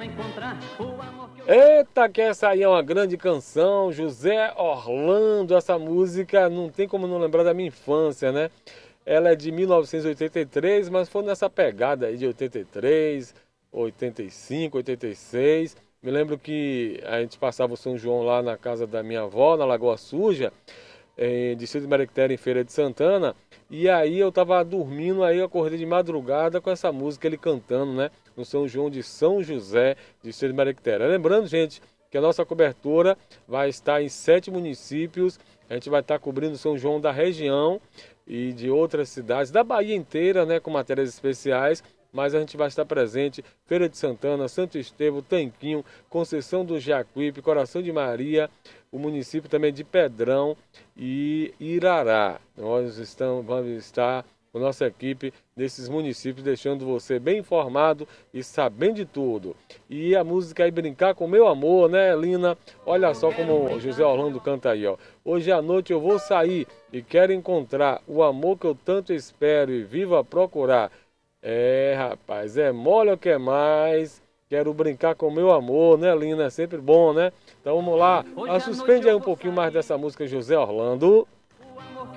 Eita, que essa aí é uma grande canção, José Orlando. Essa música não tem como não lembrar da minha infância, né? Ela é de 1983, mas foi nessa pegada aí de 83, 85, 86. Me lembro que a gente passava o São João lá na casa da minha avó, na Lagoa Suja, em Distrito de Maricté, em Feira de Santana. E aí eu tava dormindo, aí eu acordei de madrugada com essa música, ele cantando, né? No São João de São José, Distrito de Maricté. Lembrando, gente, que a nossa cobertura vai estar em 7 municípios. A gente vai estar cobrindo São João da região e de outras cidades, da Bahia inteira, né? Com matérias especiais. Mas a gente vai estar presente, Feira de Santana, Santo Estevão, Tanquinho, Conceição do Jacuípe, Coração de Maria, o município também de Pedrão e Irará. Vamos estar com nossa equipe nesses municípios, deixando você bem informado e sabendo de tudo. E a música aí, Brincar com Meu Amor, né, Lina? Olha só como o José Orlando canta aí, ó. Hoje à noite eu vou sair e quero encontrar o amor que eu tanto espero e vivo a procurar. É, rapaz, é mole ou quer mais? Quero brincar com meu amor, né, Lina? É sempre bom, né? Então vamos lá. Suspende aí um pouquinho mais dessa música, José Orlando.